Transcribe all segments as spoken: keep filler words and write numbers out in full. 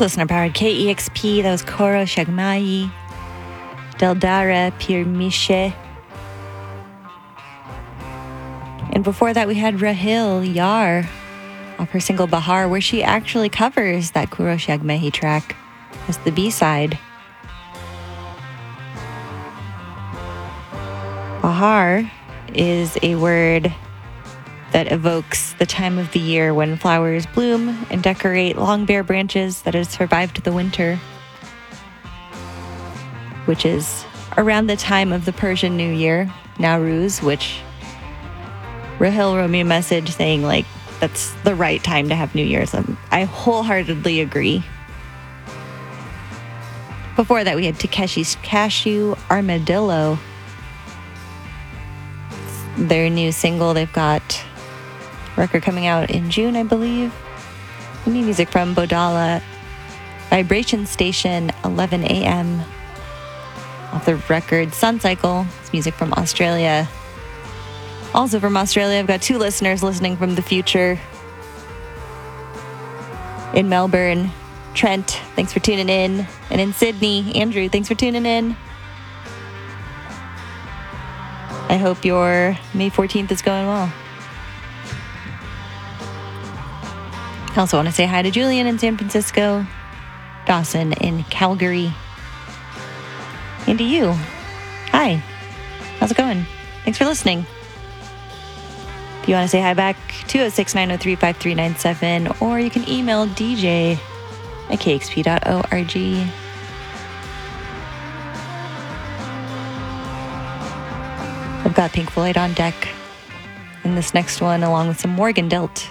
Listener powered K E X P, that was Koro Shagmai, Deldara Pirmiche. And before that, we had Rahil Yar off her single Bahar, where she actually covers that Kuro Shagmehi track as the B-side. Bahar is a word that evokes the time of the year when flowers bloom and decorate long bare branches that have survived the winter, which is around the time of the Persian New Year, Nowruz, which Rahil wrote me a message saying, like, that's the right time to have New Year's. Um, I wholeheartedly agree. Before that, we had Takeshi's Cashew Armadillo. Their new single, they've got a record coming out in June, I believe. New music from Bodala, Vibration Station, eleven a.m. Off the record Sun Cycle. It's music from Australia. Also from Australia, I've got two listeners listening from the future. In Melbourne, Trent, thanks for tuning in. And in Sydney, Andrew, thanks for tuning in. I hope your May fourteenth is going well. I also want to say hi to Julian in San Francisco, Dawson in Calgary, and to you. Hi, how's it going? Thanks for listening. If you want to say hi back, two oh six, nine oh three, five three nine seven, or you can email D J at k x p dot org. I've got Pink Floyd on deck in this next one, along with some Morgan Delt.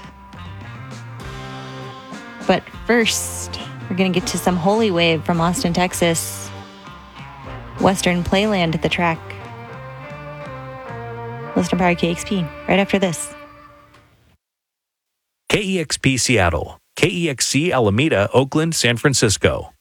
But first, we're going to get to some Holy Wave from Austin, Texas. Western Playland at the track. Listener Power K X P, right after this. K E X P Seattle, K E X C Alameda, Oakland, San Francisco.